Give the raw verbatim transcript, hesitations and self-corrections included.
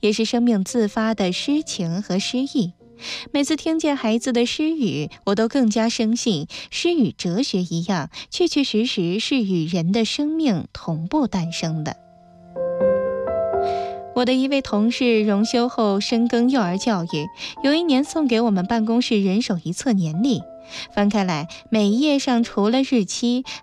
也是生命自发的诗情和诗意。每次听见孩子的诗语，我都更加深信，诗与哲学一样，确确实实是与人的生命同步诞生的。我的一位同事荣休后深耕幼儿教育，有一年送给我们办公室人手一册年历，翻开来，每一页上除了日期